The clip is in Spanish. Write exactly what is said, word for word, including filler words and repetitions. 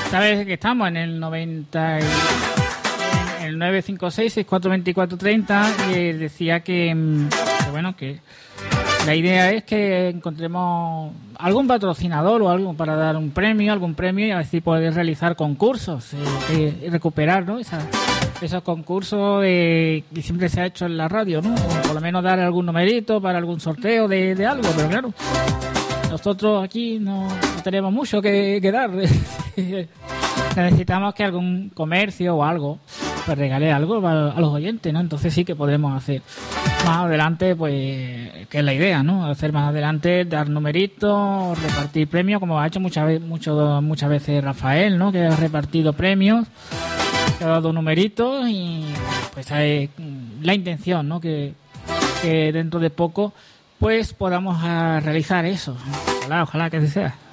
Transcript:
Sabes que estamos en el noventa y, en el nueve cinco seis, seis cuatro dos cuatro tres cero y decía que, que bueno que la idea es que encontremos algún patrocinador o algo para dar un premio, algún premio y así poder realizar concursos eh, y recuperar, ¿no? Esa, esos concursos eh, que siempre se ha hecho en la radio, ¿no? O por lo menos dar algún numerito para algún sorteo de, de algo, pero claro, nosotros aquí no, no tenemos mucho que, que dar. Necesitamos que algún comercio o algo pues regale algo a, a los oyentes, ¿no? Entonces sí que podremos hacer más adelante, pues, que es la idea, ¿no? Hacer más adelante, dar numeritos, repartir premios, como ha hecho muchas veces, mucho, muchas veces Rafael, ¿no? Que ha repartido premios, que ha dado numeritos y pues hay la intención, ¿no? Que, que dentro de poco pues podamos a realizar eso. Ojalá, ojalá que así sea.